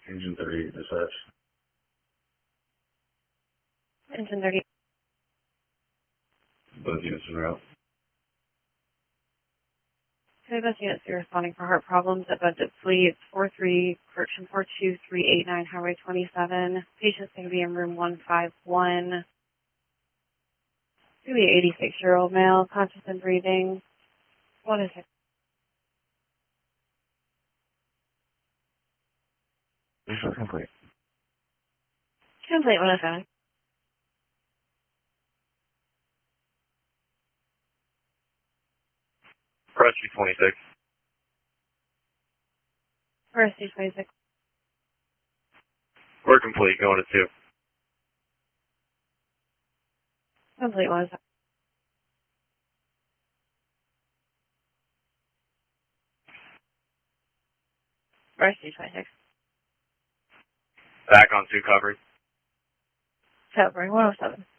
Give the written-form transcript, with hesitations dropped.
Engine 30, dispatch. Engine 30. Both units en route. Okay, both units are responding for heart problems at Budget Suite 42389 Highway 27. Patient's going to be in room 151. It's going to be an 86-year-old male, conscious and breathing. What is it? Visual complete. Complete 107. Press 26. First C26. We're complete, going to 2. Complete 107. First C26. Back on 2 covered. Covering 107.